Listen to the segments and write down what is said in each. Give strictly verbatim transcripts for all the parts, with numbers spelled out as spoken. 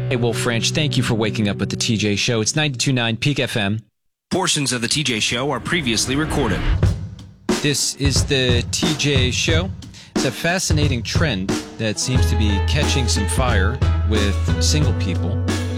Hey, Will French, thank you for waking up with the T J Show. It's ninety-two point nine Peak F M. Portions of the T J Show are previously recorded. This is the T J Show. It's a fascinating trend that seems to be catching some fire with single people.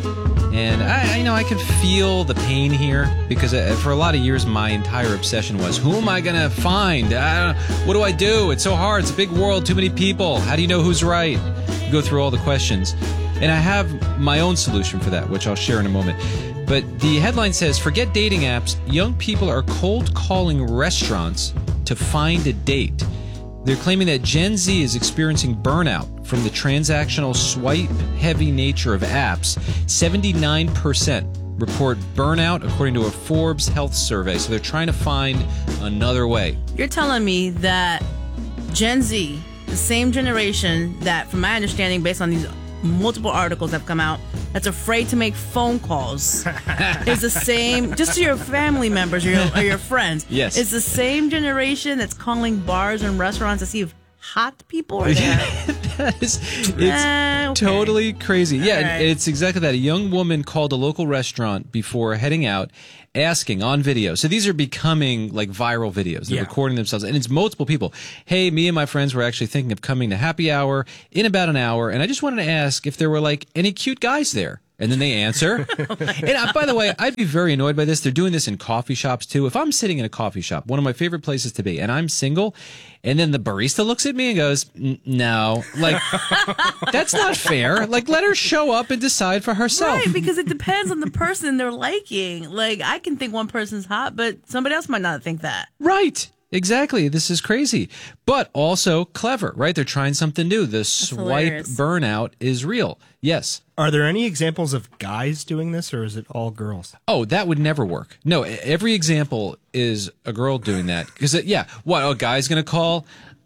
And I, I know I can feel the pain here because for a lot of years, my entire obsession was, who am I going to find? I don't, what do I do? It's so hard. It's a big world, too many people. How do you know who's right? You go through all the questions. And I have my own solution for that, which I'll share in a moment. But the headline says, forget dating apps. Young people are cold calling restaurants to find a date. They're claiming that Gen Z is experiencing burnout from the transactional swipe-heavy nature of apps. seventy-nine percent report burnout, according to a Forbes health survey. So they're trying to find another way. You're telling me that Gen Z, the same generation that, from my understanding, based on these multiple articles that have come out, that's afraid to make phone calls is the same, just to your family members or your, or your friends. Yes. It's the same generation that's calling bars and restaurants to see if hot people are there. That is, it's Uh, okay. totally crazy. Yeah, All and right. it's exactly that. A young woman called a local restaurant before heading out, asking on video. So these are becoming like viral videos. They're Yeah. recording themselves, and it's multiple people. Hey, me and my friends were actually thinking of coming to happy hour in about an hour, and I just wanted to ask if there were like any cute guys there. And then they answer. And uh, by the way, I'd be very annoyed by this. They're doing this in coffee shops too. If I'm sitting in a coffee shop, one of my favorite places to be, and I'm single, and then the barista looks at me and goes, no, like, that's not fair. Like, let her show up and decide for herself. Right, because it depends on the person they're liking. Like, I can think one person's hot, but somebody else might not think that. Right. Exactly. This is crazy, but also clever, right? They're trying something new. The swipe hilarious. burnout is real. Yes. Are there any examples of guys doing this, or is it all girls? Oh, that would never work. No, e- every example is a girl doing that. Because, yeah, what, a guy's going to call?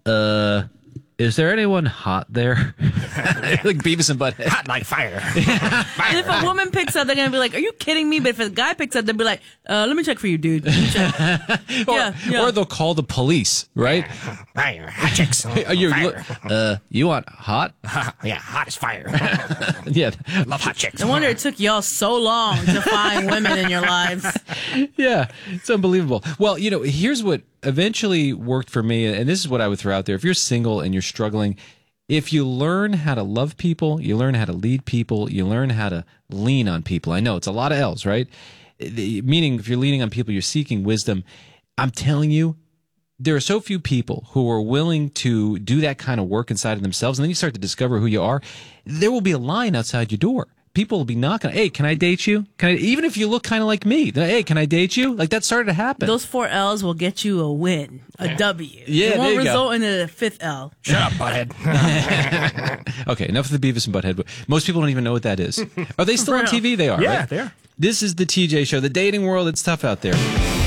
Uh, is there anyone hot there? Like Beavis and Butthead. Hot like fire. And if a woman picks up, they're going to be like, are you kidding me? But if a guy picks up, they'll be like, uh, let me check for you, dude. Let me check. Or, yeah, yeah. or they'll call the police, right? Fire. Hot chicks. Hey, are you, Fire. uh, you want hot? Yeah, hot as fire. Yeah. Love hot chicks. No wonder it took y'all so long to find women in your lives. Yeah, it's unbelievable. Well, you know, here's what eventually worked for me, and this is what I would throw out there. If you're single and you're struggling, if you learn how to love people, you learn how to lead people, you learn how to lean on people. I know it's a lot of L's, right? The- Meaning, if you're leaning on people, you're seeking wisdom. I'm telling you, there are so few people who are willing to do that kind of work inside of themselves, and then you start to discover who you are. There will be a line outside your door. People will be knocking. Hey, can I date you? Can I? Even if you look kind of like me. Hey, can I date you? Like that started to happen. Those four L's will get you a win, a W. Yeah, it there won't you go. result in a fifth L. Shut up, butthead. Okay, enough of the Beavis and Butthead. Most people don't even know what that is. Are they still on T V? They are, Yeah, right? they are. This is the T J Show. The dating world, it's tough out there.